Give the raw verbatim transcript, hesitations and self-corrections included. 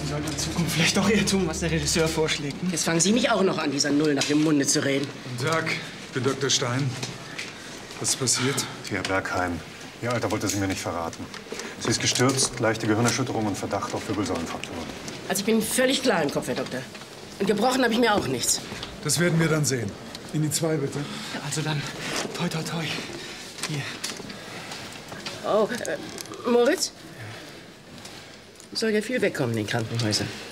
Sie sollten in Zukunft vielleicht doch eher tun, was der Regisseur vorschlägt. Hm? Jetzt fangen Sie mich auch noch an, dieser Null nach dem Munde zu reden. Guten Tag, ich bin Doktor Stein. Was ist passiert? Herr Bergheim, Ihr Alter wollte sie mir nicht verraten. Sie ist gestürzt, leichte Gehirnerschütterung und Verdacht auf Wirbelsäulenfrakturen. Also ich bin völlig klar im Kopf, Herr Doktor. Und gebrochen habe ich mir auch nichts. Das werden wir dann sehen. In die zwei, bitte. Also dann, toi, toi, toi. Hier. Oh, äh, Moritz? Soll ja viel wegkommen in den Krankenhäusern.